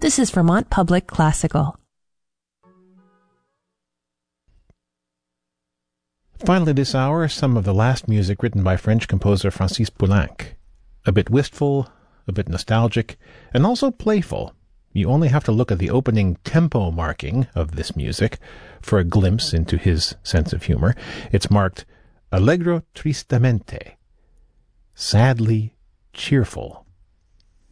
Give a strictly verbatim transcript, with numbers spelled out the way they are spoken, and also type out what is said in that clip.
This is Vermont Public Classical. Finally this hour, some of the last music written by French composer Francis Poulenc. A bit wistful, a bit nostalgic, and also playful. You only have to look at the opening tempo marking of this music for a glimpse into his sense of humor. It's marked Allegro tristamente, sadly cheerful.